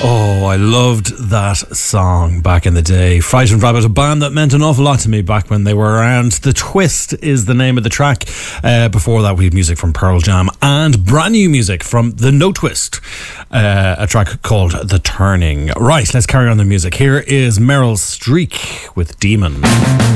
Oh, I loved that song back in the day. Frightened Rabbit, a band that meant an awful lot to me back when they were around. The Twist is the name of the track. Before that, we have music from Pearl Jam and brand new music from The No Twist, a track called The Turning. Right, let's carry on the music. Here is Meryl Streep with Demon.